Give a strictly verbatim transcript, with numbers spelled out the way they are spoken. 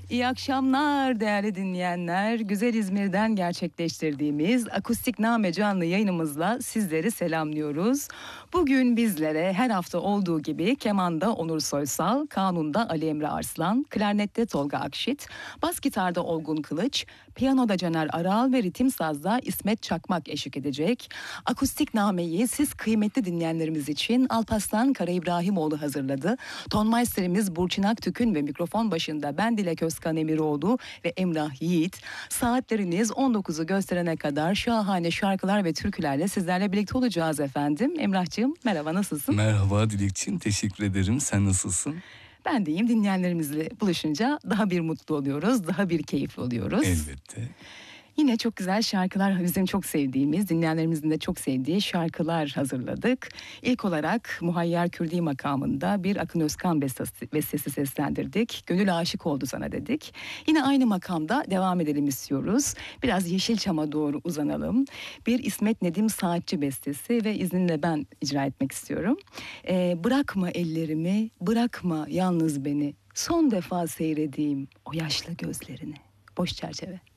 İyi akşamlar değerli dinleyenler. Güzel İzmir'den gerçekleştirdiğimiz Akustikname canlı yayınımızla sizleri selamlıyoruz. Bugün bizlere her hafta olduğu gibi kemanda Onur Soysal, kanunda Ali Emre Arslan, klarnette Tolga Akşit, bas gitarda Olgun Kılıç, piyanoda Caner Aral ve ritim sazda İsmet Çakmak eşlik edecek. Akustiknameyi siz kıymetli dinleyenlerimiz için Alparslan Kara İbrahimoğlu hazırladı. Tonmeisterimiz Burçin Aktükün ve mikrofon başında ben Dilek Özkan Emiroğlu ve Emrah Yiğit. Saatleriniz on dokuzu gösterene kadar şahane şarkılar ve türkülerle sizlerle birlikte olacağız efendim. Emrah'cığım merhaba, nasılsın? Merhaba Dilekçiğim, teşekkür ederim. Sen nasılsın? Ben de iyiyim. Dinleyenlerimizle buluşunca daha bir mutlu oluyoruz, daha bir keyifli oluyoruz. Elbette. Yine çok güzel şarkılar, bizim çok sevdiğimiz, dinleyenlerimizin de çok sevdiği şarkılar hazırladık. İlk olarak Muhayyer Kürdi makamında bir Akın Özkan bestesi, bestesi seslendirdik. Gönül aşık oldu sana dedik. Yine aynı makamda devam edelim istiyoruz. Biraz Yeşilçam'a doğru uzanalım. Bir İsmet Nedim Saatçi bestesi ve izninle ben icra etmek istiyorum. Ee, bırakma ellerimi, bırakma yalnız beni. Son defa seyredeyim o yaşlı gözlerini. Boş çerçeve.